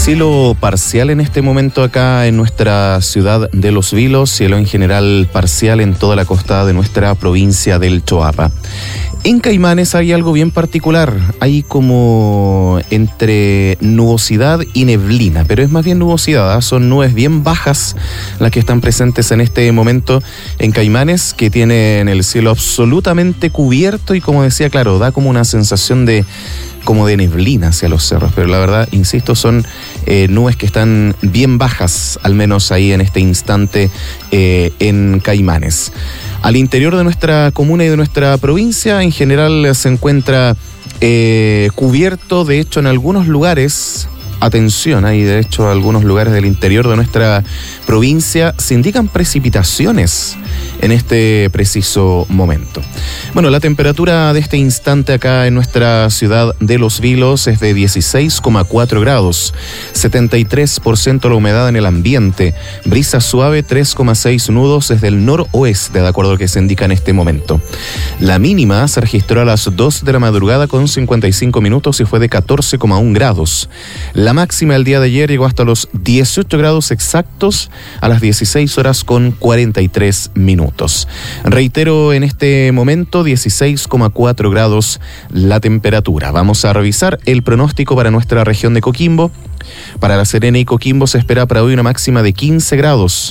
Cielo parcial en este momento acá en nuestra ciudad de Los Vilos, cielo en general parcial en toda la costa de nuestra provincia del Choapa. En Caimanes hay algo bien particular, hay como entre nubosidad y neblina, pero es más bien nubosidad, son nubes bien bajas las que están presentes en este momento en Caimanes, que tienen el cielo absolutamente cubierto y, como decía, claro, da como una sensación de neblina hacia los cerros, pero la verdad, insisto, son nubes que están bien bajas, al menos ahí en este instante en Caimanes. Al interior de nuestra comuna y de nuestra provincia, en general se encuentra cubierto, de hecho, en algunos lugares. Atención, hay de hecho algunos lugares del interior de nuestra provincia se indican precipitaciones en este preciso momento. Bueno, la temperatura de este instante acá en nuestra ciudad de Los Vilos es de 16,4 grados, 73% la humedad en el ambiente, brisa suave 3,6 nudos desde el noroeste, de acuerdo a lo que se indica en este momento. La mínima se registró a las 2 de la madrugada con 55 minutos y fue de 14,1 grados. La máxima el día de ayer llegó hasta los 18 grados exactos a las 16 horas con 43 minutos. Reitero, en este momento 16,4 grados la temperatura. Vamos a revisar el pronóstico para nuestra región de Coquimbo. Para La Serena y Coquimbo se espera para hoy una máxima de 15 grados.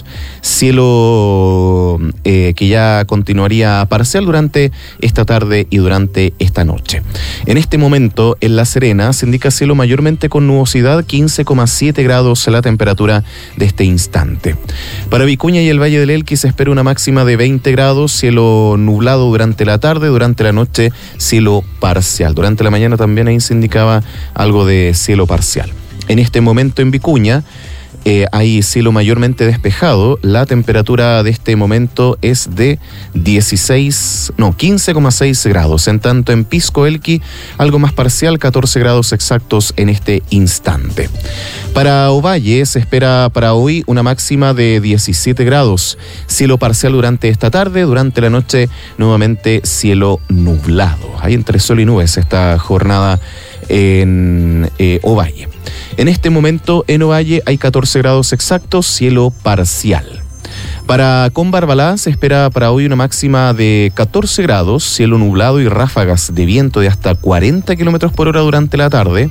Cielo que ya continuaría parcial durante esta tarde y durante esta noche. En este momento en La Serena se indica cielo mayormente con nubosidad, 15,7 grados la temperatura de este instante. Para Vicuña y el Valle del Elqui se espera una máxima de 20 grados, cielo nublado durante la tarde, durante la noche cielo parcial. Durante la mañana también ahí se indicaba algo de cielo parcial. En este momento en Vicuña hay cielo mayormente despejado. La temperatura de este momento es de 15,6 grados. En tanto en Pisco Elqui, algo más parcial, 14 grados exactos en este instante. Para Ovalle se espera para hoy una máxima de 17 grados. Cielo parcial durante esta tarde, durante la noche nuevamente cielo nublado. Hay entre sol y nubes esta jornada en Ovalle. En este momento en Ovalle hay 14 grados exactos, cielo parcial. Para Combarbalá se espera para hoy una máxima de 14 grados, cielo nublado y ráfagas de viento de hasta 40 kilómetros por hora durante la tarde.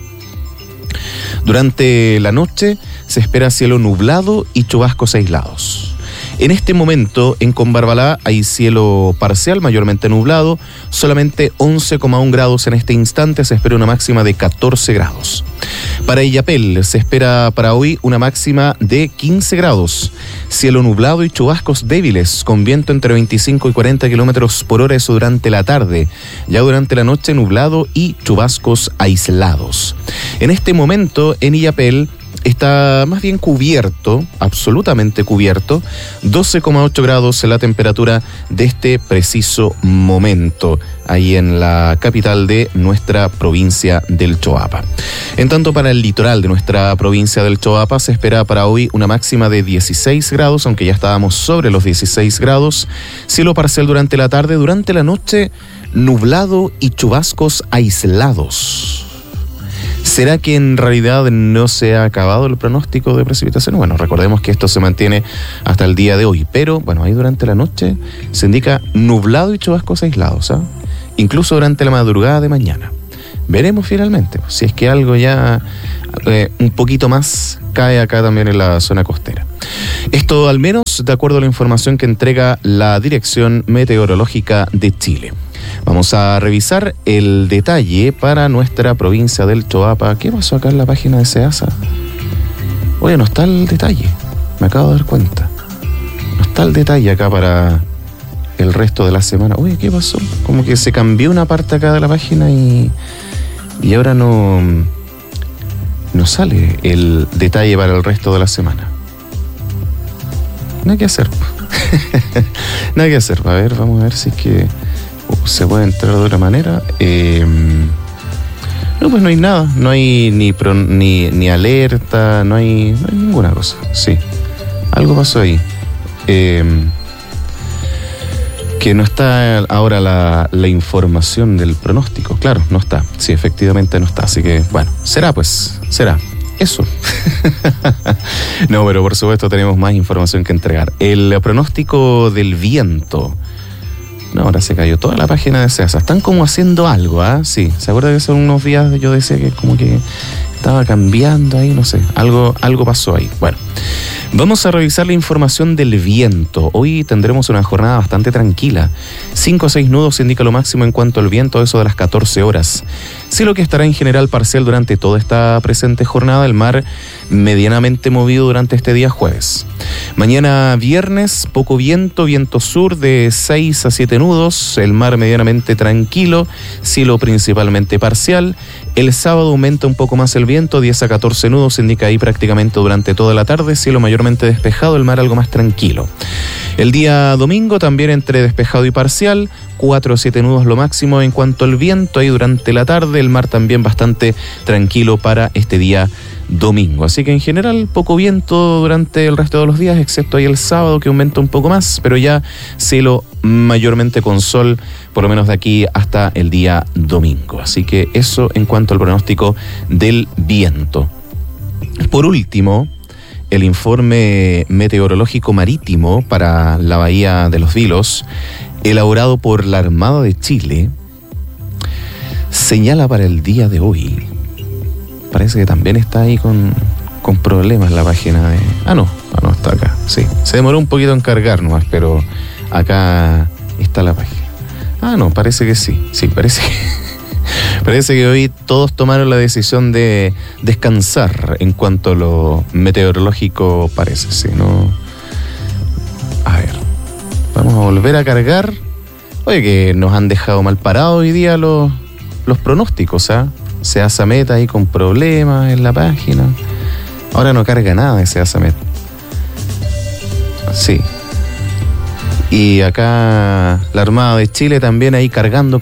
Durante la noche se espera cielo nublado y chubascos aislados. En este momento en Combarbalá hay cielo parcial, mayormente nublado, solamente 11,1 grados en este instante, se espera una máxima de 14 grados. Para Illapel se espera para hoy una máxima de 15 grados, cielo nublado y chubascos débiles, con viento entre 25 y 40 kilómetros por hora, eso durante la tarde. Ya durante la noche nublado y chubascos aislados. En este momento en Illapel está más bien cubierto, absolutamente cubierto, 12,8 grados la temperatura de este preciso momento, ahí en la capital de nuestra provincia del Choapa. En tanto, para el litoral de nuestra provincia del Choapa se espera para hoy una máxima de 16 grados, aunque ya estábamos sobre los 16 grados, cielo parcial durante la tarde, durante la noche nublado y chubascos aislados. ¿Será que en realidad no se ha acabado el pronóstico de precipitación? Bueno, recordemos que esto se mantiene hasta el día de hoy, pero bueno, ahí durante la noche se indica nublado y chubascos aislados, ¿eh? Incluso durante la madrugada de mañana. Veremos finalmente si es que algo ya un poquito más cae acá también en la zona costera. Esto al menos de acuerdo a la información que entrega la Dirección Meteorológica de Chile. Vamos a revisar el detalle para nuestra provincia del Choapa. ¿Qué pasó acá en la página de SEASA? Oye, no está el detalle, me acabo de dar cuenta. No está el detalle acá para el resto de la semana. Oye, ¿qué pasó? Como que se cambió una parte acá de la página y ahora no sale el detalle para el resto de la semana. Nada que hacer. Nada que hacer. A ver, vamos a ver si es que se puede entrar de otra manera. No, pues no hay nada. No hay ni alerta, no hay ninguna cosa. Sí, algo pasó ahí. Que no está ahora la información del pronóstico. Claro, no está. Sí, efectivamente no está. Así que, bueno, será. Eso. No, pero por supuesto tenemos más información que entregar. El pronóstico del viento. No, ahora se cayó toda la página de SEASA. Están como haciendo algo, ¿ah? Sí, ¿se acuerda que hace unos días yo decía que como que estaba cambiando ahí? No sé, algo pasó ahí. Bueno, vamos a revisar la información del viento. Hoy tendremos una jornada bastante tranquila. 5 a 6 nudos indica lo máximo en cuanto al viento, eso de las 14 horas. Cielo que estará en general parcial durante toda esta presente jornada, el mar medianamente movido durante este día jueves. Mañana viernes, poco viento, viento sur de 6 a 7 nudos, el mar medianamente tranquilo, cielo principalmente parcial. El sábado aumenta un poco más el viento, 10 a 14 nudos, indica ahí prácticamente durante toda la tarde, cielo mayormente despejado, el mar algo más tranquilo. El día domingo también entre despejado y parcial, 4 a 7 nudos lo máximo en cuanto al viento, ahí durante la tarde, el mar también bastante tranquilo para este día domingo. Así que en general poco viento durante el resto de los días, excepto ahí el sábado que aumenta un poco más, pero ya cielo mayormente con sol, por lo menos de aquí hasta el día domingo. Así que eso en cuanto al pronóstico del viento. Por último, el informe meteorológico marítimo para la Bahía de los Vilos, elaborado por la Armada de Chile, señala para el día de hoy. Parece que también está ahí con problemas la página de... no, está acá, sí. Se demoró un poquito en cargar nomás, pero acá está la página. No, parece que sí, parece que hoy todos tomaron la decisión de descansar en cuanto a lo meteorológico parece, sí, ¿no? A ver, vamos a volver a cargar. Oye, que nos han dejado mal parados hoy día los pronósticos, ¿ah? SEASA Met ahí con problemas en la página. Ahora no carga nada de SEASA Met. Sí. Y acá la Armada de Chile también ahí cargando.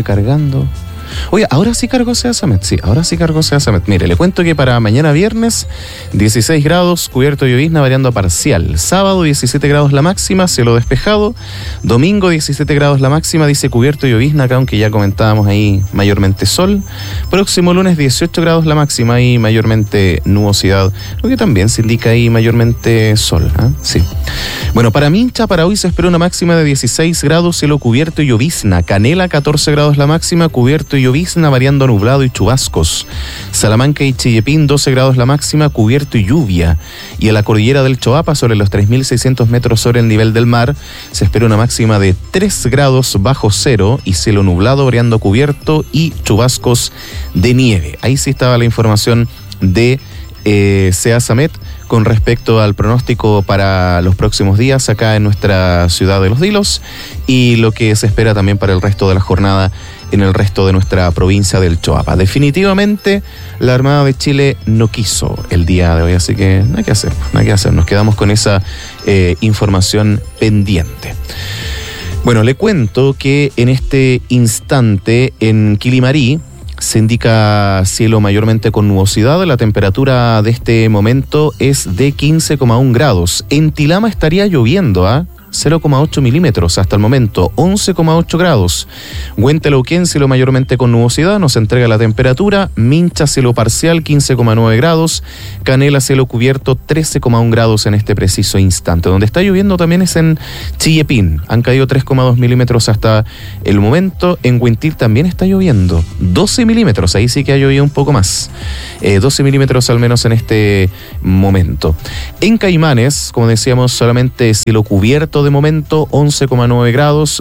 Oye, ahora sí cargó SEASA Met. Sí, ahora sí cargó SEASA Met. Mire, le cuento que para mañana viernes, 16 grados, cubierto de llovizna, variando a parcial. Sábado, 17 grados la máxima, cielo despejado. Domingo, 17 grados la máxima, dice cubierto de llovizna, acá aunque ya comentábamos ahí mayormente sol. Próximo lunes, 18 grados la máxima y mayormente nubosidad, lo que también se indica ahí mayormente sol, ¿eh? Sí. Bueno, para Mincha, para hoy se espera una máxima de 16 grados, cielo cubierto y llovizna. Canela, 14 grados la máxima, cubierto y llovizna, variando a nublado y chubascos. Salamanca y Chillepín, 12 grados la máxima, cubierto y lluvia. Y en la cordillera del Choapa, sobre los 3.600 metros sobre el nivel del mar, se espera una máxima de 3 grados bajo cero y cielo nublado, variando cubierto y chubascos de nieve. Ahí sí estaba la información de SEASA Met con respecto al pronóstico para los próximos días acá en nuestra ciudad de Los Vilos y lo que se espera también para el resto de la jornada en el resto de nuestra provincia del Choapa. Definitivamente la Armada de Chile no quiso el día de hoy, así que nada que hacer, nos quedamos con esa información pendiente. Bueno, le cuento que en este instante en Quilimarí se indica cielo mayormente con nubosidad. La temperatura de este momento es de 15,1 grados. En Tilama estaría lloviendo, 0,8 milímetros hasta el momento, 11,8 grados. Huentelauquén, cielo mayormente con nubosidad, nos entrega la temperatura. Mincha, cielo parcial, 15,9 grados. Canela, cielo cubierto, 13,1 grados en este preciso instante. Donde está lloviendo también es en Chillepín. Han caído 3,2 milímetros hasta el momento. En Huentil también está lloviendo, 12 milímetros. Ahí sí que ha llovido un poco más. 12 milímetros al menos en este momento. En Caimanes, como decíamos, solamente cielo cubierto de momento, 11,9 grados,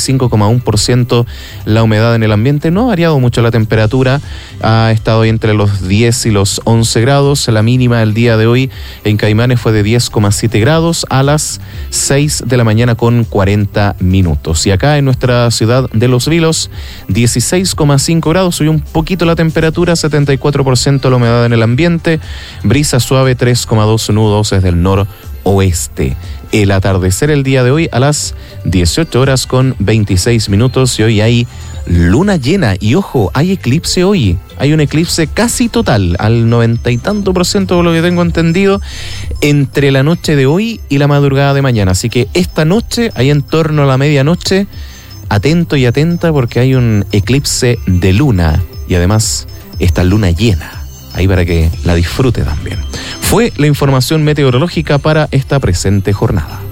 95,1% la humedad en el ambiente. No ha variado mucho la temperatura, ha estado entre los 10 y los 11 grados. La mínima del día de hoy en Caimanes fue de 10,7 grados a las 6 de la mañana con 40 minutos. Y acá en nuestra ciudad de Los Vilos, 16,5 grados, subió un poquito la temperatura, 74% la humedad en el ambiente, brisa suave, 3,2 nudos desde el noroeste. El atardecer el día de hoy a las 18 horas con 26 minutos y hoy hay luna llena y ojo, hay eclipse hoy, hay un eclipse casi total, al 90 y tanto % por lo que tengo entendido, entre la noche de hoy y la madrugada de mañana, así que esta noche, ahí en torno a la medianoche, atento y atenta porque hay un eclipse de luna y además esta luna llena. ahí para que la disfrute también. Fue la información meteorológica para esta presente jornada.